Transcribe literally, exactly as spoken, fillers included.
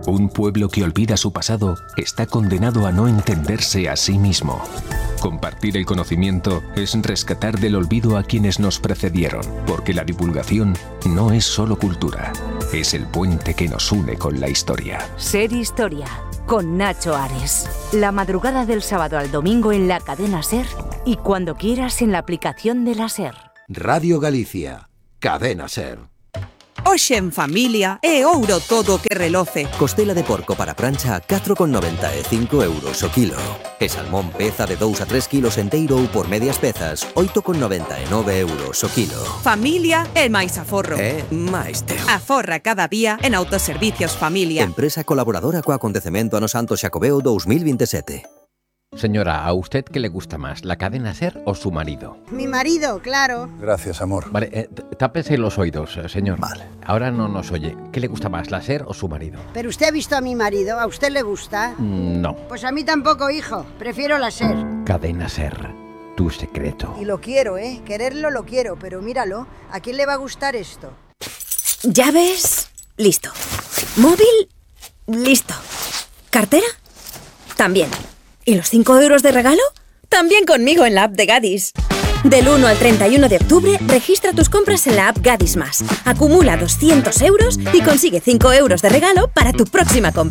Un pueblo que olvida su pasado está condenado a no entenderse a sí mismo. Compartir el conocimiento es rescatar del olvido a quienes nos precedieron, porque la divulgación no es solo cultura, es el puente que nos une con la historia. Ser Historia, con Nacho Ares. La madrugada del sábado al domingo en la cadena SER y cuando quieras en la aplicación de la SER. Radio Galicia, cadena SER. Hoxe en familia é ouro todo o que reloce. Costela de porco para prancha a catro con noventa e cinco euros o kilo. E salmón peza de dous a tres kilos enteiro ou por medias pezas, oito con noventa e nove euros o kilo. Familia é máis aforro. É máis teo. Aforra cada día en Autoservicios Familia. Empresa colaboradora co acontecemento Ano Santo Xacobeo dos mil veintisiete. Señora, ¿a usted qué le gusta más, la cadena SER o su marido? Mi marido, claro. Gracias, amor. Vale, eh, tápese los oídos, señor. Vale. Ahora no nos oye. ¿Qué le gusta más, la SER o su marido? Pero usted ha visto a mi marido, ¿a usted le gusta? Mm, no. Pues a mí tampoco, hijo. Prefiero la SER. Cadena SER, tu secreto. Y lo quiero, ¿eh? Quererlo lo quiero, pero míralo. ¿A quién le va a gustar esto? ¿Llaves? Listo. ¿Móvil? Listo. ¿Cartera? También. ¿Y los cinco euros de regalo? También conmigo en la app de Gadis. Del uno al treinta y uno de octubre, registra tus compras en la app Gadis Más. Acumula doscientos euros y consigue cinco euros de regalo para tu próxima compra.